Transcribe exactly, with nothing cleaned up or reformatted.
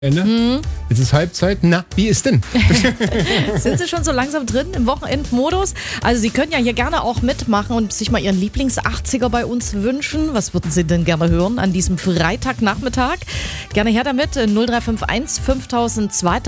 Ende. Mhm. Jetzt ist Halbzeit. Na, wie ist denn? Sind Sie schon so langsam drin im Wochenendmodus? Also Sie können ja hier gerne auch mitmachen und sich mal Ihren Lieblings-achtziger bei uns wünschen. Was würden Sie denn gerne hören an diesem Freitagnachmittag? Gerne her damit. null drei fünf eins fünftausend